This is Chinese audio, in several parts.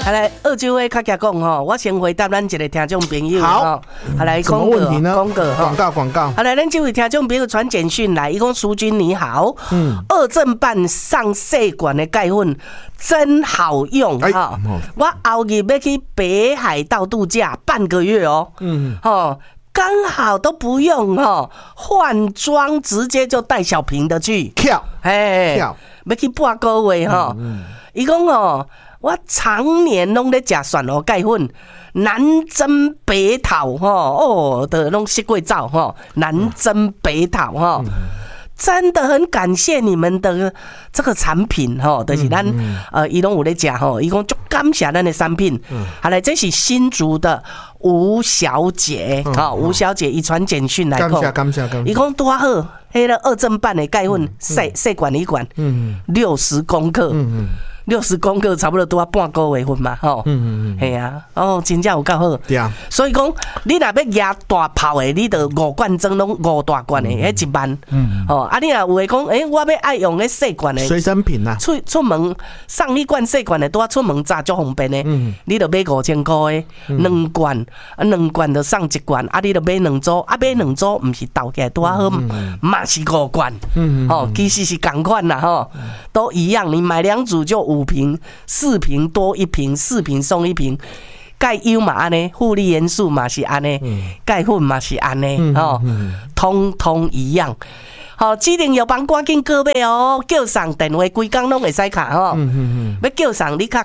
来澳洲的较加讲吼，我先回答咱一个听众朋友好， 来什么问题呢？ 广告。 好来，咱这位听众朋友传简讯来，伊讲淑君你好，二正半上细管的钙粉真好用哈。我后日要去北海道度假半个月哦，刚好都不用换装，直接就带小瓶的去。要去半个月伊讲我常年拢咧食蒜头钙粉，南征北讨的拢吃过灶南征北讨真的很感谢你们的这个产品就是咱伊拢有咧食伊讲足感谢咱的产品。好来，这是新竹的吴小姐吴小姐伊传简讯来讲， 感谢。 伊讲多好，迄个二正半的钙粉细罐一罐，60公克。60公克差不多都要半个月份嘛，系啊，真正有够好。 对啊， 所以讲你若要压大泡的，你就5罐装拢5大罐的，迄1万。你若有诶讲，我要爱用迄细罐的随身品啊， 出门上一罐细罐的，拄啊出门炸足方便的。你就买5000块的2罐，2罐就送1罐，你就买2组，买2组唔是倒起来拄啊好，嘛是5罐。其实是同款啦，都一样，你买2组就5瓶，4瓶多1瓶，4瓶送1瓶。钙优嘛安尼，负利元素嘛是安尼，钙粉嘛是安尼，通通一样。指定药房赶紧购买哦，叫上电话规工拢会使卡要叫上你卡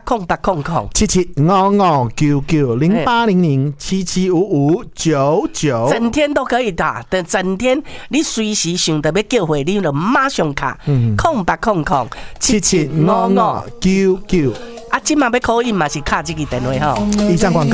0800-7755-0800-775599，整天都可以打，等整天你随时想到要叫回，你就马上卡0800-7755-99。即嘛要call in嘛是卡这个电话以上广告。